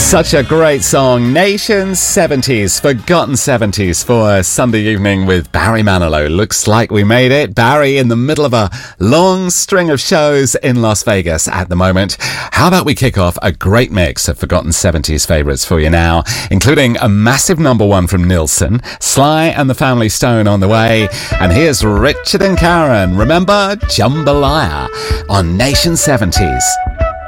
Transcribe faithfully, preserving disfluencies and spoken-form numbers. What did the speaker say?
Such a great song. Nation seventies, Forgotten seventies for a Sunday evening with Barry Manilow. Looks like we made it. Barry in the middle of a long string of shows in Las Vegas at the moment. How about we kick off a great mix of Forgotten seventies favourites for you now, including a massive number one from Nilsson, Sly and the Family Stone on the way, and here's Richard and Karen. Remember Jambalaya on Nation seventies.